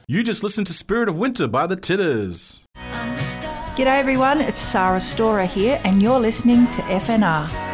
You just listened to Spirit of Winter by the Titters. G'day everyone, it's Sarah Storer here and you're listening to FNR.